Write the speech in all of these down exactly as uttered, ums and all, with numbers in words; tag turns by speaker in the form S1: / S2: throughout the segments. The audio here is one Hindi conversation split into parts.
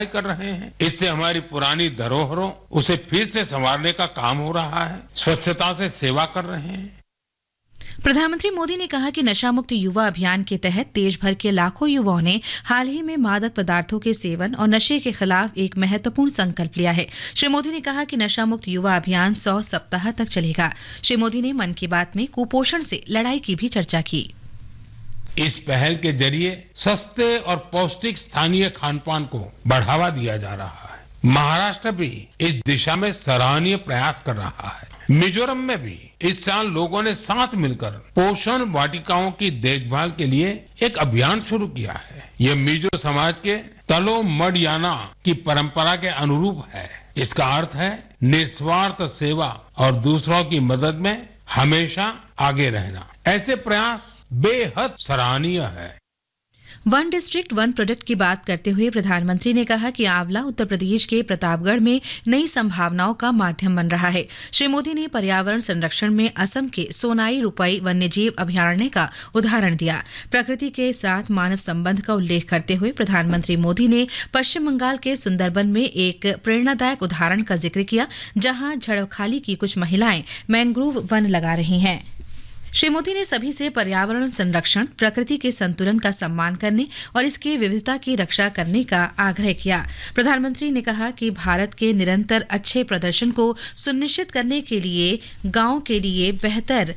S1: कर रहे हैं। इससे हमारी पुरानी धरोहरों उसे फिर से संवारने का काम हो रहा है। स्वच्छता से सेवा कर रहे हैं।
S2: प्रधानमंत्री मोदी ने कहा कि नशा मुक्त युवा अभियान के तहत देश भर के लाखों युवाओं ने हाल ही में मादक पदार्थों के सेवन और नशे के खिलाफ एक महत्वपूर्ण संकल्प लिया है। श्री मोदी ने कहा कि नशा मुक्त युवा अभियान सौ सप्ताह तक चलेगा। श्री मोदी ने मन की बात में कुपोषण से लड़ाई की भी चर्चा की।
S1: इस पहल के जरिए सस्ते और पौष्टिक स्थानीय खान पान को बढ़ावा दिया जा रहा है। महाराष्ट्र भी इस दिशा में सराहनीय प्रयास कर रहा है। मिजोरम में भी इस साल लोगों ने साथ मिलकर पोषण वाटिकाओं की देखभाल के लिए एक अभियान शुरू किया है। ये मिजो समाज के तलो मडयाना की परंपरा के अनुरूप है। इसका अर्थ है निस्वार्थ सेवा और दूसरों की मदद में हमेशा आगे रहना। ऐसे प्रयास बेहद सराहनीय है।
S2: वन डिस्ट्रिक्ट वन प्रोडक्ट की बात करते हुए प्रधानमंत्री ने कहा कि आंवला उत्तर प्रदेश के प्रतापगढ़ में नई संभावनाओं का माध्यम बन रहा है। श्री मोदी ने पर्यावरण संरक्षण में असम के सोनाई रुपई वन्यजीव अभयारण्य का उदाहरण दिया। प्रकृति के साथ मानव संबंध का उल्लेख करते हुए प्रधानमंत्री मोदी ने पश्चिम बंगाल के सुंदरबन में एक प्रेरणादायक उदाहरण का जिक्र किया, जहां झड़खाली की कुछ महिलाएं मैंग्रोव वन लगा रही हैं। श्री मोदी ने सभी से पर्यावरण संरक्षण, प्रकृति के संतुलन का सम्मान करने और इसकी विविधता की रक्षा करने का आग्रह किया। प्रधानमंत्री ने कहा कि भारत के निरंतर अच्छे प्रदर्शन को सुनिश्चित करने के लिए गांव के लिए बेहतर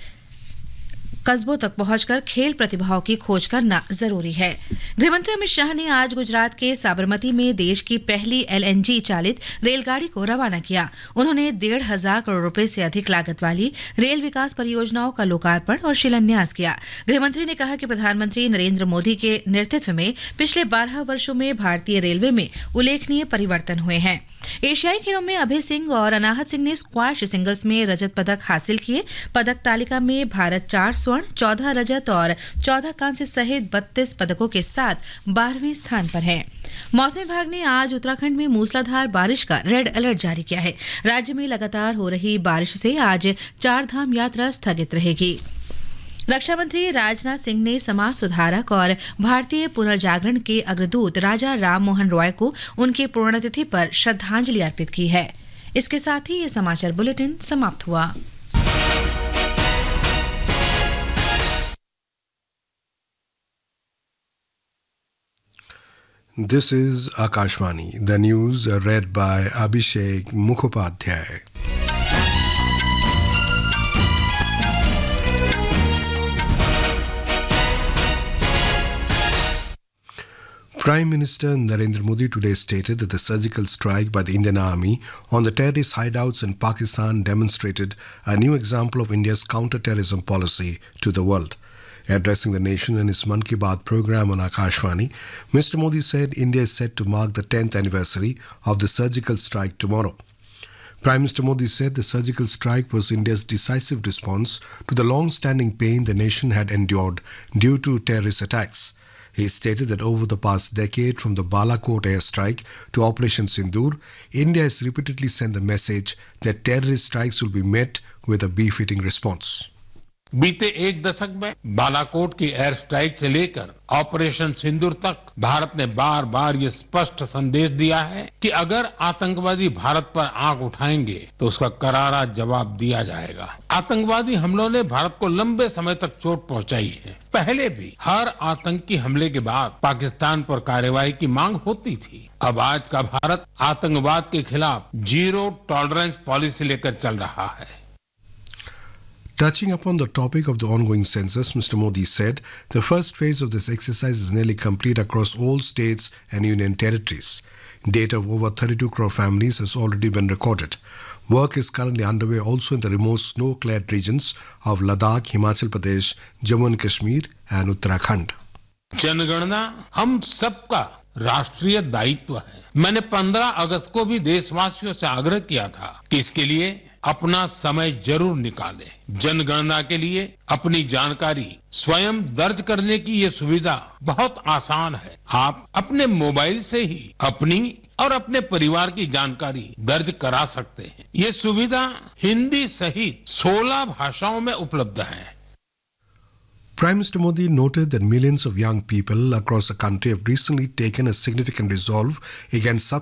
S2: कस्बों तक पहुंचकर खेल प्रतिभाओं की खोज करना जरूरी है। गृहमंत्री अमित शाह ने आज गुजरात के साबरमती में देश की पहली एलएनजी चालित रेलगाड़ी को रवाना किया। उन्होंने डेढ़ हजार करोड़ रुपए से अधिक लागत वाली रेल विकास परियोजनाओं का लोकार्पण और शिलान्यास किया। गृहमंत्री ने कहा कि प्रधानमंत्री नरेंद्र मोदी के नेतृत्व में पिछले बारह वर्षों में भारतीय रेलवे में उल्लेखनीय परिवर्तन हुए हैं। एशियाई खेलों में अभय सिंह और अनाहत सिंह ने स्क्वैश सिंगल्स में रजत पदक हासिल किए। पदक तालिका में भारत चार स्वर्ण, चौदह रजत और चौदह कांस्य सहित बत्तीस पदकों के साथ बारहवें स्थान पर है। मौसम विभाग ने आज उत्तराखंड में मूसलाधार बारिश का रेड अलर्ट जारी किया है। राज्य में लगातार हो रही बारिश से आज चार धाम यात्रा स्थगित रहेगी। रक्षा मंत्री राजनाथ सिंह ने समाज सुधारक और भारतीय पुनर्जागरण के अग्रदूत राजा राम मोहन रॉय को उनकी पुण्यतिथि पर श्रद्धांजलि अर्पित की है। इसके साथ ही ये समाचार बुलेटिन समाप्त हुआ।
S3: This is Akashvani. The news read by Abhishek Mukhopadhyay. Prime Minister Narendra Modi today stated that the surgical strike by the Indian Army on the terrorist hideouts in Pakistan demonstrated a new example of India's counter-terrorism policy to the world. Addressing the nation in his Mann Ki Baat program on Akashvani, Mister Modi said India is set to mark the tenth anniversary of the surgical strike tomorrow. Prime Minister Modi said the surgical strike was India's decisive response to the long-standing pain the nation had endured due to terrorist attacks. He stated that over the past decade, from the Balakot airstrike to Operation Sindoor, India has repeatedly sent the message that terrorist strikes will be met with a befitting response.
S1: बीते एक दशक में बालाकोट की एयर स्ट्राइक से लेकर ऑपरेशन सिंदूर तक भारत ने बार बार ये स्पष्ट संदेश दिया है कि अगर आतंकवादी भारत पर आंख उठाएंगे तो उसका करारा जवाब दिया जाएगा। आतंकवादी हमलों ने भारत को लंबे समय तक चोट पहुंचाई है। पहले भी हर आतंकी हमले के बाद पाकिस्तान पर कार्रवाई की मांग होती थी। अब आज का भारत आतंकवाद के खिलाफ जीरो टॉलरेंस पॉलिसी लेकर चल रहा है।
S3: Touching upon the topic of the ongoing census, Mister Modi said the first phase of this exercise is nearly complete across all states and union territories. Data of over thirty-two crore families has already been recorded. Work is currently underway also in the remote snow-clad regions of Ladakh, Himachal Pradesh, Jammu and Kashmir and Uttarakhand.
S1: जनगणना हम सबका राष्ट्रीय दायित्व है। मैंने पंद्रह अगस्त को भी देशवासियों से आग्रह किया था कि इसके लिए अपना समय जरूर निकालें। जनगणना के लिए अपनी जानकारी स्वयं दर्ज करने की ये सुविधा बहुत आसान है। आप अपने मोबाइल से ही अपनी और अपने परिवार की जानकारी दर्ज करा सकते हैं। ये सुविधा हिंदी सहित सोलह भाषाओं में उपलब्ध है।
S3: Prime Minister Modi noted that millions of young people across the country have recently taken a significant resolve against